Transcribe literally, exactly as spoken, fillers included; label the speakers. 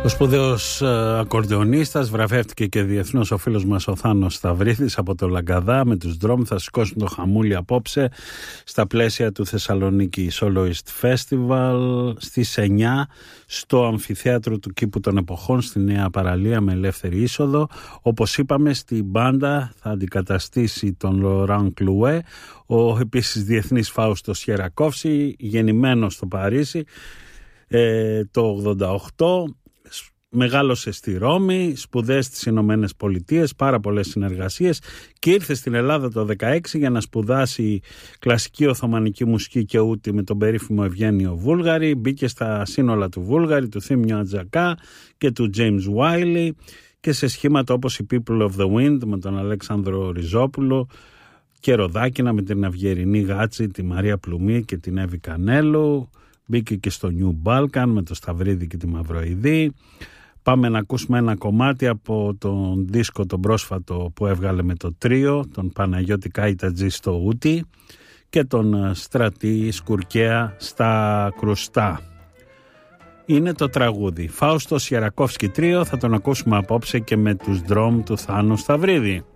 Speaker 1: Ο σπουδαίος ε, ακορντεονίστας, βραβεύτηκε και διεθνώς ο φίλος μας ο Θάνος Σταυρίδης από το Λαγκαδά με τους Δρόμ. Θα σηκώσουν το χαμούλι απόψε στα πλαίσια του Θεσσαλονίκη Soloist Festival στις εννιά στο αμφιθέατρο του Κήπου των Εποχών στη Νέα Παραλία με ελεύθερη είσοδο. Όπως είπαμε, στην μπάντα θα αντικαταστήσει τον Λοράν Κλουέ, ο επίσης διεθνής Φάουστος Χερακόφση, γεννημένος στο Παρίσι ε, το ογδόντα οκτώ. Μεγάλωσε στη Ρώμη, σπουδές στις Ηνωμένες Πολιτείες, πάρα πολλές συνεργασίες και ήρθε στην Ελλάδα το δεκαέξι για να σπουδάσει κλασική οθωμανική μουσική και ούτη με τον περίφημο Ευγένιο Βούλγαρη. Μπήκε στα σύνολα του Βούλγαρη, του Θήμιο Ατζακά και του James Wiley και σε σχήματα όπως η People of the Wind με τον Αλέξανδρο Ριζόπουλο και Ροδάκινα με την Αυγερινή Γάτση, τη Μαρία Πλουμή και την Εύη Κανέλου. Μπήκε και στο New Balkan με το Σταυρίδη και τη Μαυροειδή. Πάμε να ακούσουμε ένα κομμάτι από τον δίσκο τον πρόσφατο που έβγαλε με το τρίο, τον Παναγιώτη Κάιτατζή στο ούτι και τον Στρατή Σκουρκαία στα κρουστά. Είναι το τραγούδι Φάουστος Χερακόφσκι τρίο, θα τον ακούσουμε απόψε και με τους Δρόμ του Θάνου Σταυρίδη.